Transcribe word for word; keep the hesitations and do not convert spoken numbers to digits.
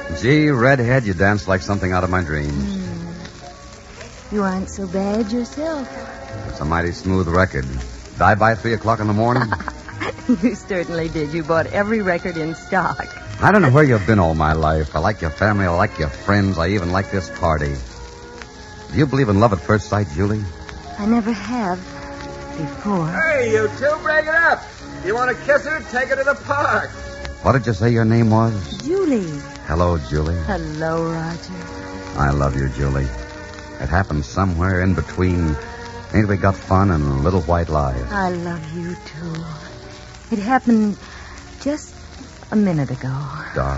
Gee, redhead, you dance like something out of my dreams. Mm. You aren't so bad yourself. It's a mighty smooth record. Did I buy three o'clock in the morning? You certainly did. You bought every record in stock. I don't know where you've been all my life. I like your family. I like your friends. I even like this party. Do you believe in love at first sight, Julie? I never have before. Hey, you two, break it up. You want to kiss her? Take her to the park. What did you say your name was? Julie. Hello, Julie. Hello, Roger. I love you, Julie. It happened somewhere in between. Ain't we got fun and little white lies? I love you, too. It happened just a minute ago. Darling.